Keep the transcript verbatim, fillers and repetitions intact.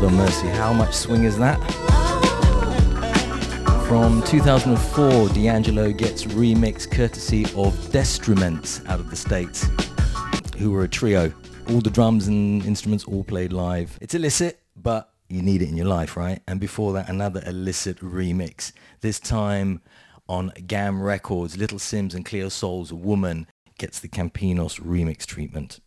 of Mercy. How much swing is that? From two thousand four, D'Angelo gets remixed courtesy of Destrument out of the States, who were a trio. All the drums and instruments all played live. It's illicit, but you need it in your life, right? And before that, another illicit remix. This time on Gam Records, Little Sims and Cleo Soul's Woman gets the Campinos remix treatment.